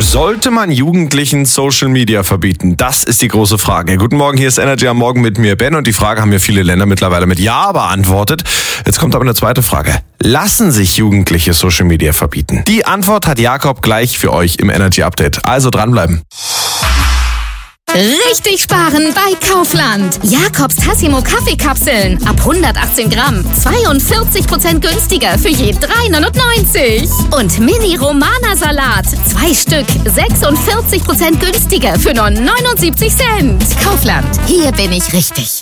Sollte man Jugendlichen Social Media verbieten? Das ist die große Frage. Guten Morgen, hier ist Energy am Morgen mit mir, Ben. Und die Frage haben ja viele Länder mittlerweile mit Ja beantwortet. Jetzt kommt aber eine zweite Frage. Lassen sich Jugendliche Social Media verbieten? Die Antwort hat Jakob gleich für euch im Energy Update. Also dranbleiben. Richtig sparen bei Kaufland. Jakobs Tassimo Kaffeekapseln ab 118 Gramm. 42% günstiger für je 3,99. Und Mini Romana Salat. 2 Stück. 46% günstiger für nur 79 Cent. Kaufland. Hier bin ich richtig.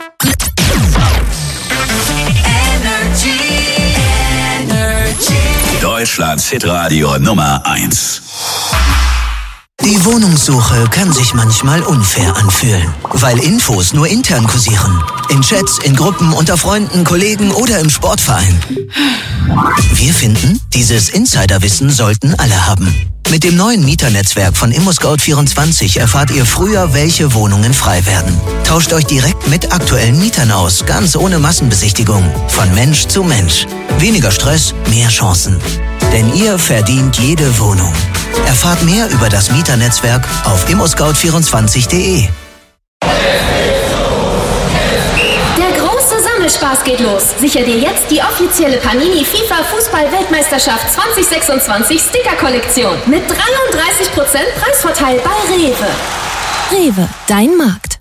Deutschlands Hitradio Nummer 1. Die Wohnungssuche kann sich manchmal unfair anfühlen, weil Infos nur intern kursieren. In Chats, in Gruppen, unter Freunden, Kollegen oder im Sportverein. Wir finden, dieses Insiderwissen sollten alle haben. Mit dem neuen Mieternetzwerk von ImmoScout24 erfahrt ihr früher, welche Wohnungen frei werden. Tauscht euch direkt mit aktuellen Mietern aus, ganz ohne Massenbesichtigung. Von Mensch zu Mensch. Weniger Stress, mehr Chancen. Denn ihr verdient jede Wohnung. Erfahrt mehr über das Mieternetzwerk auf immoscout24.de. Spaß geht los. Sicher dir jetzt die offizielle Panini FIFA Fußball-Weltmeisterschaft 2026 Sticker-Kollektion mit 33% Preisvorteil bei Rewe. Rewe, dein Markt.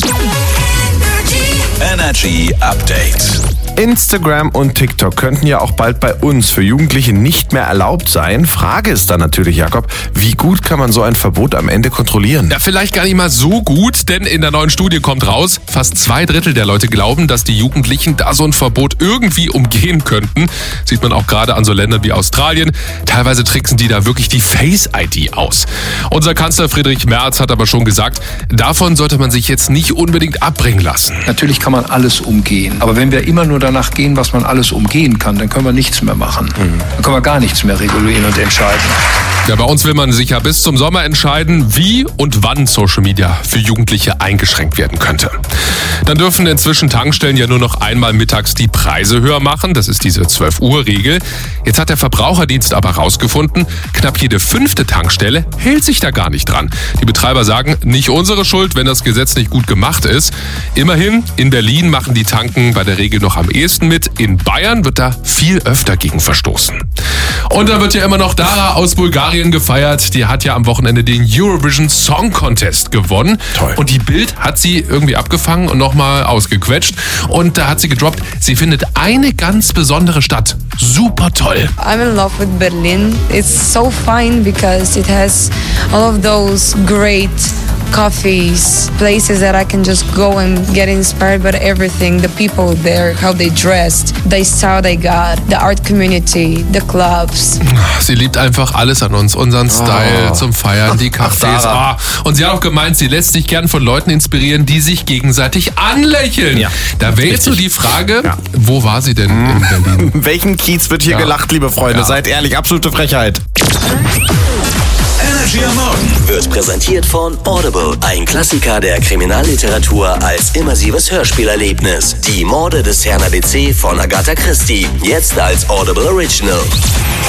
Energy Update. Instagram und TikTok könnten ja auch bald bei uns für Jugendliche nicht mehr erlaubt sein. Frage ist dann natürlich, Jakob, wie gut kann man so ein Verbot am Ende kontrollieren? Ja, vielleicht gar nicht mal so gut, denn in der neuen Studie kommt raus, fast 2/3 der Leute glauben, dass die Jugendlichen da so ein Verbot irgendwie umgehen könnten. Sieht man auch gerade an so Ländern wie Australien. Teilweise tricksen die da wirklich die Face-ID aus. Unser Kanzler Friedrich Merz hat aber schon gesagt, davon sollte man sich jetzt nicht unbedingt abbringen lassen. Natürlich kann man alles umgehen, aber wenn wir immer nur danach gehen, was man alles umgehen kann, dann können wir nichts mehr machen. Dann können wir gar nichts mehr regulieren und entscheiden. Ja, bei uns will man sich ja bis zum Sommer entscheiden, wie und wann Social Media für Jugendliche eingeschränkt werden könnte. Dann dürfen inzwischen Tankstellen ja nur noch einmal mittags die Preise höher machen. Das ist diese 12-Uhr-Regel. Jetzt hat der Verbraucherdienst aber rausgefunden, knapp jede 5. Tankstelle hält sich da gar nicht dran. Die Betreiber sagen, nicht unsere Schuld, wenn das Gesetz nicht gut gemacht ist. Immerhin, in Berlin machen die Tanken bei der Regel noch am ehesten mit. In Bayern wird da viel öfter gegen verstoßen. Und da wird ja immer noch Dara aus Bulgarien gefeiert. Die hat ja am Wochenende den Eurovision Song Contest gewonnen. Toll. Und die Bild hat sie irgendwie abgefangen und nochmal ausgequetscht. Und da hat sie gedroppt, sie findet eine ganz besondere Stadt super toll. I'm in love with Berlin. It's so fine because it has all of those great coffees, places that I can just go and get inspired by everything. The people there, how they dressed, the style they got, the art community, the clubs. Sie liebt einfach alles an uns, unseren Style zum Feiern, die Cafés. Und sie hat auch gemeint, sie lässt sich gern von Leuten inspirieren, die sich gegenseitig anlächeln. Ja, da wäre jetzt so die Frage, wo war sie denn in Berlin? Welchen Kiez wird hier gelacht, liebe Freunde? Seid ehrlich, absolute Frechheit. Energy am Morgen wird präsentiert von Audible. Ein Klassiker der Kriminalliteratur als immersives Hörspielerlebnis. Die Morde des Herrn ABC von Agatha Christie. Jetzt als Audible Original.